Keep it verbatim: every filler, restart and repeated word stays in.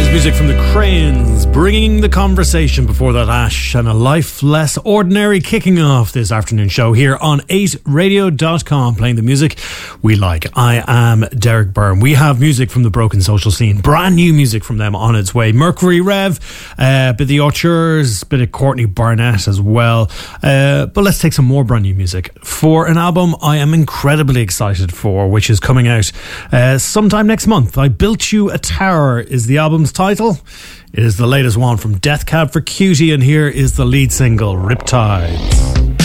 Music from the Cranes, bringing the conversation. Before that, Ash and A Life Less Ordinary, kicking off this afternoon show here on eight radio dot com, playing the music we like. I am Derek Byrne. We have music from the Broken Social Scene, brand new music from them on its way. Mercury Rev, a uh, bit of the Auteurs, bit of Courtney Barnett as well. Uh, but let's take some more brand new music for an album I am incredibly excited for, which is coming out uh, sometime next month. I Built You a Tower is the album's title. It is the latest one from Death Cab for Cutie, and here is the lead single, Riptides.